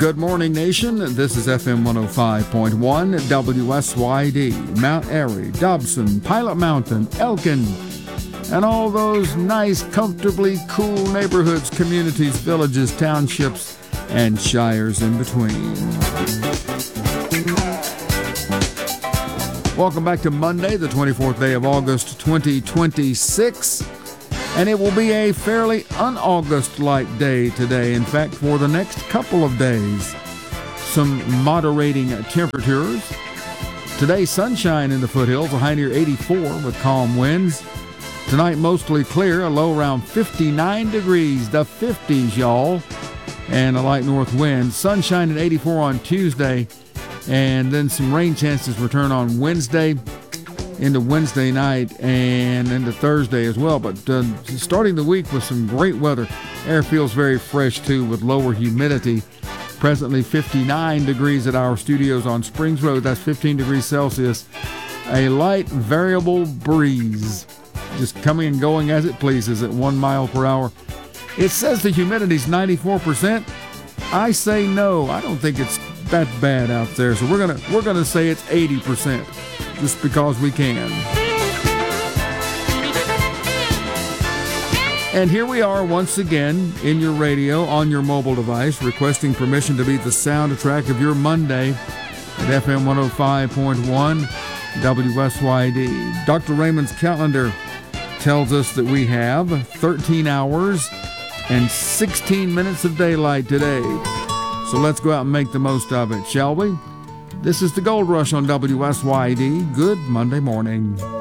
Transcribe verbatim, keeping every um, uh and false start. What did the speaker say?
Good morning, nation. This is F M one oh five point one W S Y D, Mount Airy, Dobson, Pilot Mountain, Elkin, and all those nice, comfortably cool neighborhoods, communities, villages, townships, and shires in between. Welcome back to Monday, the twenty-fourth day of August, twenty twenty-six. And it will be a fairly un-August-like day today. In fact, for the next couple of days, some moderating temperatures. Today, sunshine in the foothills, a high near eighty-four with calm winds. Tonight, mostly clear, a low around fifty-nine degrees, the fifties, y'all, and a light north wind. Sunshine at eighty-four on Tuesday, and then some rain chances return on Wednesday, into Wednesday night and into Thursday as well. But uh, starting the week with some great weather. Air feels very fresh, too, with lower humidity. Presently fifty-nine degrees at our studios on Springs Road. That's fifteen degrees Celsius. A light variable breeze, just coming and going as it pleases at one mile per hour. It says the humidity's ninety-four percent. I say no. I don't think it's that bad out there. So we're gonna we're gonna say it's eighty percent. Just because we can. And here we are once again in your radio, on your mobile device, requesting permission to be the soundtrack of your Monday at F M one oh five point one W S Y D. Doctor Raymond's calendar tells us that we have thirteen hours and sixteen minutes of daylight today. So let's go out and make the most of it, shall we? This is the Gold Rush on W S Y D. Good Monday morning.